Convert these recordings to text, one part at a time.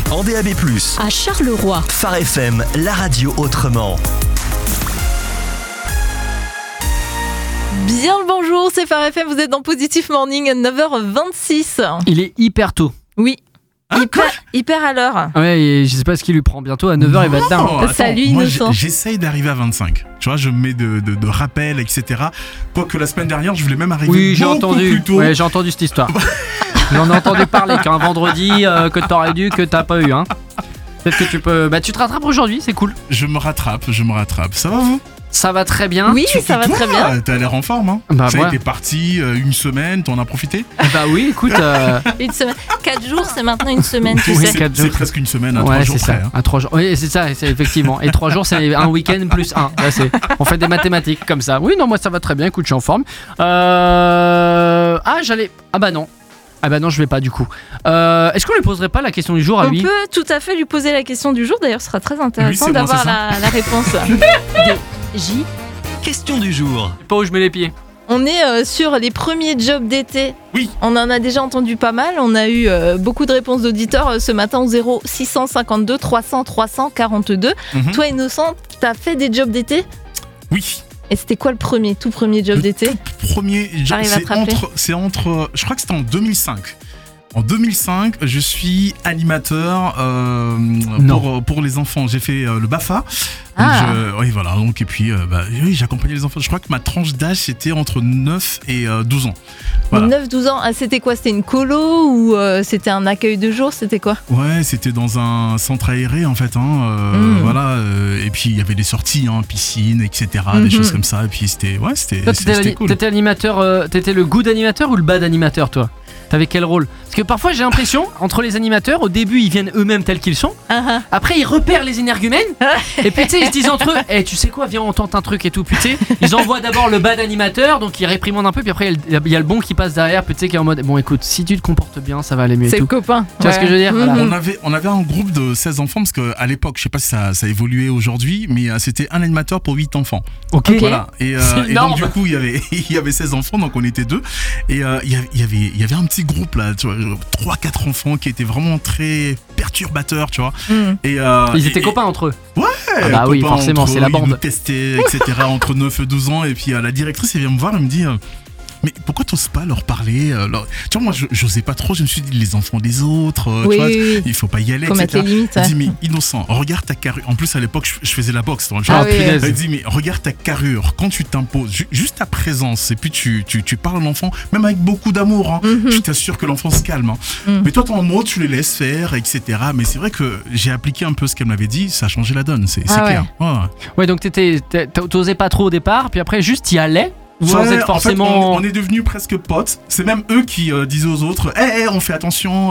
en DAB+. À Charleroi. Phare FM, la radio autrement. Bien le bonjour, c'est Phare FM, vous êtes dans Positive Morning, 9h26. Il est hyper tôt. Oui, hyper à l'heure. Ouais, et je sais pas ce qui lui prend bientôt. À 9h, il va être down. Attends, Salut, moi, Innocent. j'essaye d'arriver à 25. Tu vois, je me mets de rappels, etc. Quoique la semaine dernière, je voulais même arriver Oui, j'ai beaucoup entendu. plus tôt. Ouais, j'ai entendu cette histoire. J'en ai entendu parler qu'un vendredi que t'aurais dû, que t'as pas eu. Hein. Peut-être que tu peux. Bah, tu te rattrapes aujourd'hui, c'est cool. Je me rattrape. Ça va vous? Ça va très bien. Oui, Surtout ça va toi, très bien. T'as l'air en forme, hein? Bah, Ça, ouais. t'es parti une semaine, t'en as profité? Bah oui, écoute. Une semaine. 4 jours, c'est maintenant une semaine, tu Oui, sais. c'est 4 C'est jours. presque une semaine à Ouais, 3 jours c'est ça. près. Hein. À 3 jours. Oui, c'est ça, c'est effectivement. Et 3 jours, c'est un week-end plus 1. Là, on fait des mathématiques comme ça. Oui, non, moi ça va très bien. Écoute, je suis en forme. Ah bah non, je vais pas du coup. Est-ce qu'on lui poserait pas la question du jour à On lui? peut tout à fait lui poser la question du jour, d'ailleurs ce sera très intéressant c'est bon, d'avoir c'est ça. la réponse. J. Question du jour. Pas où je mets les pieds. On est sur les premiers jobs d'été. Oui. On en a déjà entendu pas mal. On a eu beaucoup de réponses d'auditeurs ce matin au 0652 300 342. Mhm. Toi, Innocent, t'as fait des jobs d'été? Oui. Et c'était quoi le tout premier job d'été? Premier job, T'arrives à te rappeler? c'est entre. Je crois que c'était en 2005. En 2005, je suis animateur pour les enfants. J'ai fait le BAFA. Ah. Oui, voilà. Donc, et puis, oui, j'accompagnais les enfants. Je crois que ma tranche d'âge, c'était entre 9 et 12 ans. Voilà. 9-12 ans, ah, c'était quoi? C'était une colo ou c'était un accueil de jour? C'était quoi? Ouais, c'était dans un centre aéré, en fait. Voilà. Et puis, il y avait des sorties, piscine, etc. Des choses comme ça. Et puis, c'était c'était cool. T'étais animateur, t'étais le good animateur ou le bad animateur, toi? T'avais quel rôle? Parce que parfois j'ai l'impression, entre les animateurs, au début ils viennent eux-mêmes tels qu'ils sont, après ils repèrent les énergumènes, et puis tu sais ils se disent entre eux, tu sais quoi, viens on tente un truc et tout, puis tu sais, ils envoient d'abord le bad animateur, donc ils réprimandent un peu, puis après il y a le bon qui passe derrière, puis tu sais qui est en mode, bon écoute, si tu te comportes bien ça va aller mieux et C'est tout. le copain. Tu vois ce que je veux dire? Voilà. On avait un groupe de 16 enfants, parce qu'à l'époque, je sais pas si ça a évolué aujourd'hui, mais c'était un animateur pour 8 enfants. Ok. Voilà. Et énorme. donc, du coup, il y avait 16 enfants, donc on était 2. Et il y avait un petit groupe, là, tu vois, 3-4 enfants qui étaient vraiment très perturbateurs, tu vois. Et, Ils étaient copains entre eux. Ouais, Ah bah oui, copains forcément, entre c'est eux, la ils bande. nous testaient, etc. entre 9 et 12 ans. Et puis la directrice, elle vient me voir, elle me dit... mais pourquoi t'oses pas leur parler Tu vois, moi, j'osais pas trop. Je me suis dit, les enfants des autres, Oui, tu vois, oui. il faut pas y aller, Faut mettre etc. les limites, Elle ouais. dit, mais Innocent, regarde ta carrure. En plus, à l'époque, je faisais la boxe. Donc, Ah oui. punaise. elle dit, mais regarde ta carrure. Quand tu t'imposes, juste ta présence, et puis tu parles à l'enfant, même avec beaucoup d'amour, hein, je t'assure que l'enfant se calme. Hein. Mais toi, t'es en mode, tu les laisses faire, etc. Mais c'est vrai que j'ai appliqué un peu ce qu'elle m'avait dit. Ça a changé la donne, c'est clair. Ouais. Ouais, donc t'osais pas trop au départ, puis après juste t'y allais. Sans Ouais, être forcément. en fait, on est devenus presque potes. C'est même eux qui disaient aux autres, on fait attention.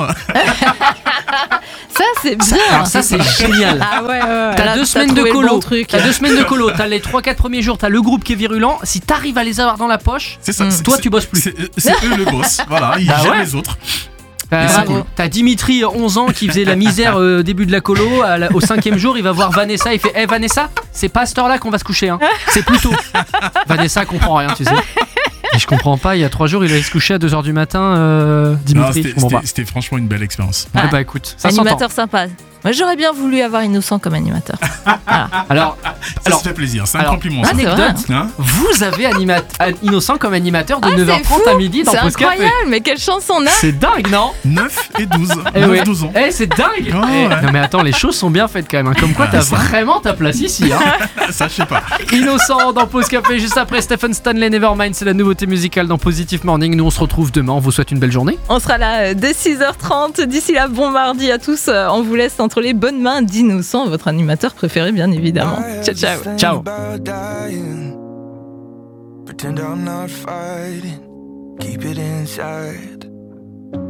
Ça, c'est bien. Alors ça c'est génial. Ah ouais. T'as Là, 2 semaines de trouvé le colo. bon truc. T'as 2 semaines de colo. T'as les 3-4 premiers jours. T'as le groupe qui est virulent. Si t'arrives à les avoir dans la poche, C'est ça. toi tu bosses plus. C'est eux le boss. Voilà, ils Bah gèrent ouais. les autres. Bravo. T'as Dimitri, 11 ans, qui faisait la misère au début de la colo. Au 5e jour, il va voir Vanessa. Il fait Vanessa, c'est pas à cette heure-là qu'on va se coucher. Hein. C'est plus tôt. Vanessa comprend rien, tu sais. Et je comprends pas. Il y a 3 jours, il allait se coucher à 2h du matin. Dimitri, je comprends pas. C'était franchement une belle expérience. Eh bah écoute, ça s'entend. Animateur sympa. Moi, j'aurais bien voulu avoir Innocent comme animateur. Alors, Ça se fait plaisir, c'est un compliment. Ah, ça. c'est vrai. anecdote. Hein Vous avez Innocent comme animateur de Ah, 9h30 c'est fou. à midi dans C'est Pause Café. incroyable, mais quelle chance on a. C'est dingue, non? 9 et 12. Eh 9, ouais. 12 ans. C'est dingue. Oh, ouais. Non mais attends, les choses sont bien faites quand même. Hein. Comme quoi, t'as ça. vraiment ta place ici. Hein. Ça, je sais pas. Innocent dans Pause Café, juste après Stephen Stanley, Nevermind, c'est la nouveauté musicale dans Positive Morning. Nous on se retrouve demain, on vous souhaite une belle journée. On sera là dès 6h30. D'ici là, bon mardi à tous. On vous laisse entre les bonnes mains d'Innocent, votre animateur préféré, bien évidemment. Ciao, ciao. Ciao. Pretend I'm not fighting, keep it inside.